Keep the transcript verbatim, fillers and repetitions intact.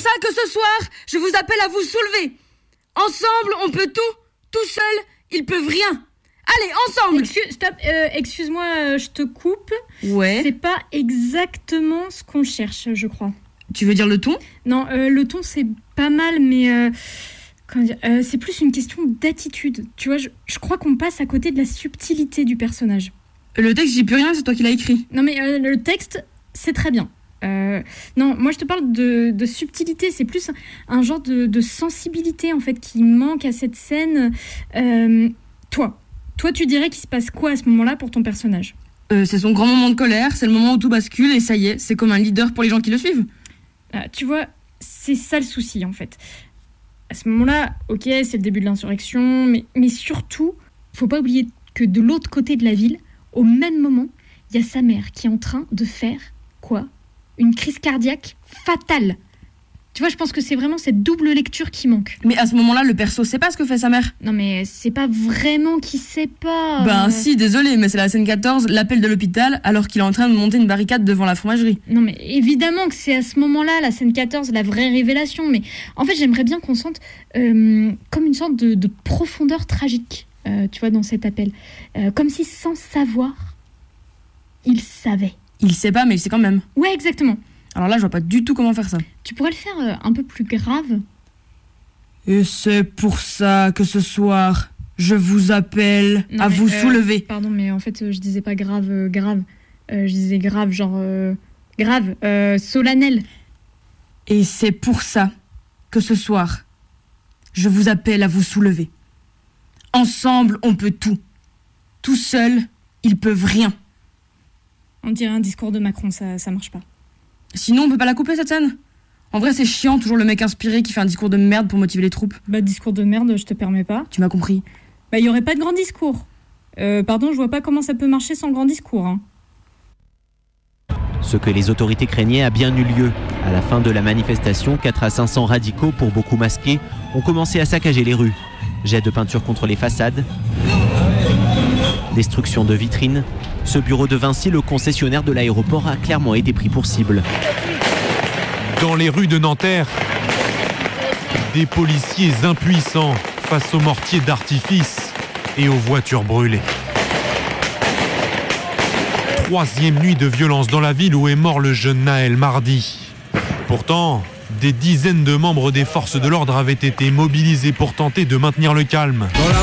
ça que ce soir, je vous appelle à vous soulever. Ensemble, on peut tout. Tout seul, ils peuvent rien. Allez, ensemble. Excuse, stop, euh, excuse-moi, euh, je te coupe. Ouais. C'est pas exactement ce qu'on cherche, je crois. Tu veux dire le ton ? Non, euh, le ton, c'est pas mal, mais... Euh, comment dire, euh, c'est plus une question d'attitude. Tu vois, je, je crois qu'on passe à côté de la subtilité du personnage. Le texte, j'y peux rien, c'est toi qui l'as écrit. Non, mais euh, le texte, c'est très bien. Euh, non, moi, je te parle de, de subtilité. C'est plus un, un genre de, de sensibilité, en fait, qui manque à cette scène. Euh, toi, toi, tu dirais qu'il se passe quoi à ce moment-là pour ton personnage ? euh, C'est son grand moment de colère, c'est le moment où tout bascule et ça y est, c'est comme un leader pour les gens qui le suivent. Ah, tu vois, c'est ça le souci, en fait. À ce moment-là, ok, c'est le début de l'insurrection, mais, mais surtout, faut pas oublier que de l'autre côté de la ville, au même moment, il y a sa mère qui est en train de faire, quoi ? Une crise cardiaque fatale. Tu vois, je pense que c'est vraiment cette double lecture qui manque. Mais à ce moment-là, le perso sait pas ce que fait sa mère. Non mais c'est pas vraiment qu'il sait pas. Ben euh... si, désolé, mais c'est la scène quatorze, l'appel de l'hôpital, alors qu'il est en train de monter une barricade devant la fromagerie. Non mais évidemment que c'est à ce moment-là, la scène quatorze, la vraie révélation. Mais en fait, j'aimerais bien qu'on sente euh, comme une sorte de, de profondeur tragique, euh, tu vois, dans cet appel. Euh, comme si sans savoir, il savait. Il sait pas, mais il sait quand même. Ouais, exactement. Alors là, je vois pas du tout comment faire ça. Tu pourrais le faire euh, un peu plus grave. Et c'est pour ça que ce soir, je vous appelle Non, à mais, vous euh, soulever. Pardon, mais en fait, euh, je disais pas grave, euh, grave. Euh, je disais grave, genre... Euh, grave, euh, solennel. Et c'est pour ça que ce soir, je vous appelle à vous soulever. Ensemble, on peut tout. Tout seul, ils peuvent rien. On dirait un discours de Macron, ça, ça marche pas. Sinon, on peut pas la couper, cette scène ? En vrai, c'est chiant, toujours le mec inspiré qui fait un discours de merde pour motiver les troupes. Bah, discours de merde, je te permets pas. Tu m'as compris. Bah, il y aurait pas de grand discours. Euh, pardon, je vois pas comment ça peut marcher sans grand discours, hein. Ce que les autorités craignaient a bien eu lieu. À la fin de la manifestation, quatre à cinq cents radicaux, pour beaucoup masqués, ont commencé à saccager les rues. Jets de peinture contre les façades, destruction de vitrines. Ce bureau de Vinci, le concessionnaire de l'aéroport, a clairement été pris pour cible. Dans les rues de Nanterre, des policiers impuissants face aux mortiers d'artifice et aux voitures brûlées. Troisième nuit de violence dans la ville où est mort le jeune Naël mardi. Pourtant, des dizaines de membres des forces de l'ordre avaient été mobilisés pour tenter de maintenir le calme.